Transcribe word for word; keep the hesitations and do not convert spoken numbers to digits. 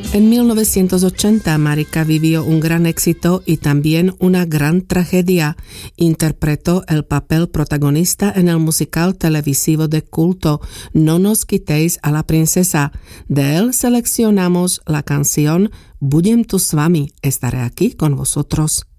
En mil novecientos ochenta, Marika vivió un gran éxito y también una gran tragedia. Interpretó el papel protagonista en el musical televisivo de culto No nos quitéis a la princesa. De él seleccionamos la canción Budem tu s vami, estaré aquí con vosotros.